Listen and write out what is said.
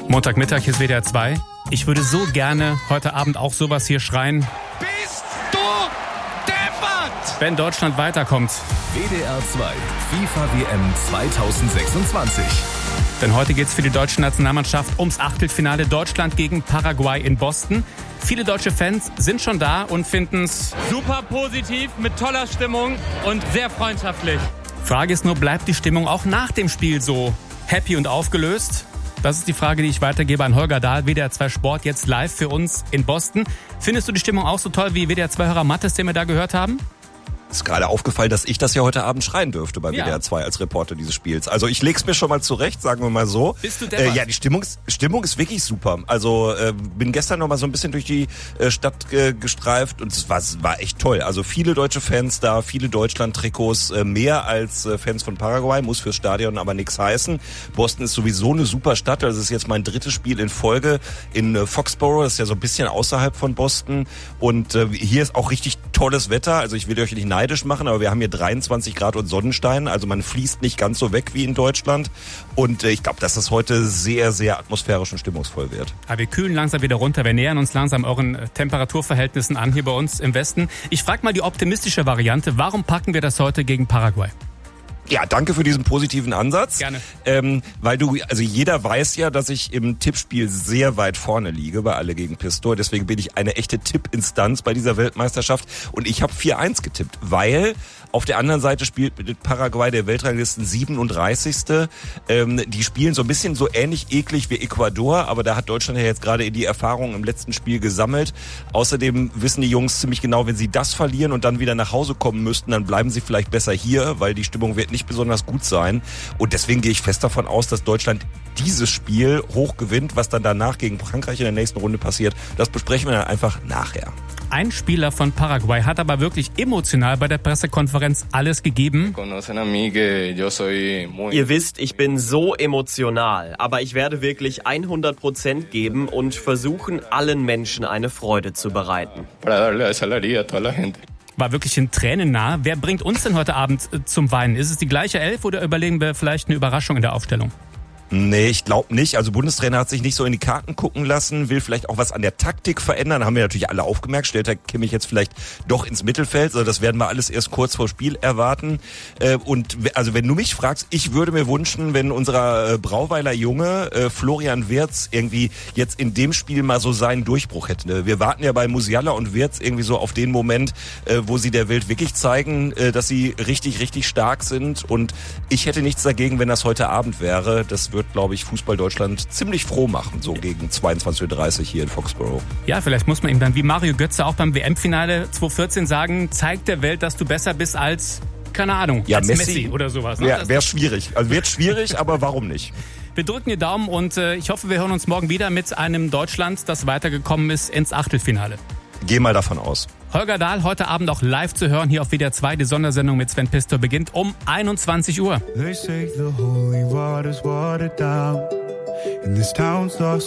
Montagmittag ist WDR 2. Ich würde so gerne heute Abend auch sowas hier schreien. Bist du deppert? Wenn Deutschland weiterkommt. WDR 2 FIFA-WM 2026. Denn heute geht's für die deutsche Nationalmannschaft ums Achtelfinale Deutschland gegen Paraguay in Boston. Viele deutsche Fans sind schon da und finden's super positiv, mit toller Stimmung und sehr freundschaftlich. Frage ist nur, bleibt die Stimmung auch nach dem Spiel so happy und aufgelöst? Das ist die Frage, die ich weitergebe an Holger Dahl, WDR 2 Sport, jetzt live für uns in Boston. Findest du die Stimmung auch so toll wie WDR 2-Hörer Mattes, den wir da gehört haben? Ist gerade aufgefallen, dass ich das ja heute Abend schreien dürfte bei WDR 2 als Reporter dieses Spiels. Also ich leg's mir schon mal zurecht, sagen wir mal so. Bist du deppert? Ja, die Stimmung ist wirklich super. Also bin gestern noch mal so ein bisschen durch die Stadt gestreift und es war echt toll. Also viele deutsche Fans da, viele Deutschland-Trikots, mehr als Fans von Paraguay, muss fürs Stadion aber nichts heißen. Boston ist sowieso eine super Stadt. Also es ist jetzt mein drittes Spiel in Folge in Foxborough. Das ist ja so ein bisschen außerhalb von Boston. Und hier ist auch richtig tolles Wetter. Also ich will euch nicht neidisch machen, aber wir haben hier 23 Grad und Sonnenschein. Also man fließt nicht ganz so weg wie in Deutschland. Und ich glaube, dass das heute sehr, sehr atmosphärisch und stimmungsvoll wird. Aber wir kühlen langsam wieder runter. Wir nähern uns langsam euren Temperaturverhältnissen an hier bei uns im Westen. Ich frage mal die optimistische Variante. Warum packen wir das heute gegen Paraguay? Ja, danke für diesen positiven Ansatz. Gerne. Weil jeder weiß ja, dass ich im Tippspiel sehr weit vorne liege bei Alle gegen Pistor. Deswegen bin ich eine echte Tippinstanz bei dieser Weltmeisterschaft. Und ich habe 4-1 getippt, weil auf der anderen Seite spielt mit Paraguay der Weltranglisten 37. Die spielen so ein bisschen so ähnlich eklig wie Ecuador, aber da hat Deutschland ja jetzt gerade die Erfahrung im letzten Spiel gesammelt. Außerdem wissen die Jungs ziemlich genau, wenn sie das verlieren und dann wieder nach Hause kommen müssten, dann bleiben sie vielleicht besser hier, weil die Stimmung wird nicht besonders gut sein. Und deswegen gehe ich fest davon aus, dass Deutschland dieses Spiel hoch gewinnt. Was dann danach gegen Frankreich in der nächsten Runde passiert, das besprechen wir dann einfach nachher. Ein Spieler von Paraguay hat aber wirklich emotional bei der Pressekonferenz alles gegeben. Ihr wisst, ich bin so emotional, aber ich werde wirklich 100% geben und versuchen, allen Menschen eine Freude zu bereiten. War wirklich in Tränen nah. Wer bringt uns denn heute Abend zum Weinen? Ist es die gleiche Elf oder überlegen wir vielleicht eine Überraschung in der Aufstellung? Nee, ich glaube nicht. Also Bundestrainer hat sich nicht so in die Karten gucken lassen, will vielleicht auch was an der Taktik verändern. Haben wir natürlich alle aufgemerkt. Stellt der Kimmich jetzt vielleicht doch ins Mittelfeld. Also das werden wir alles erst kurz vor Spiel erwarten. Und also wenn du mich fragst, ich würde mir wünschen, wenn unser Brauweiler Junge Florian Wirtz irgendwie jetzt in dem Spiel mal so seinen Durchbruch hätte. Wir warten ja bei Musiala und Wirtz irgendwie so auf den Moment, wo sie der Welt wirklich zeigen, dass sie richtig, richtig stark sind. Und ich hätte nichts dagegen, wenn das heute Abend wäre. Das wird, glaube ich, Fußball Deutschland ziemlich froh machen, so gegen 22:30 Uhr hier in Foxborough. Ja, vielleicht muss man ihm dann wie Mario Götze auch beim WM-Finale 2014 sagen, zeig der Welt, dass du besser bist als, keine Ahnung, ja, als Messi oder sowas. Ne? Ja, wäre schwierig. Also wird schwierig, aber warum nicht? Wir drücken die Daumen und ich hoffe, wir hören uns morgen wieder mit einem Deutschland, das weitergekommen ist ins Achtelfinale. Geh mal davon aus. Holger Dahl, heute Abend auch live zu hören, hier auf WDR 2. Die Sondersendung mit Sven Pistor beginnt um 21 Uhr. They say the holy water's watered down, and this town's lost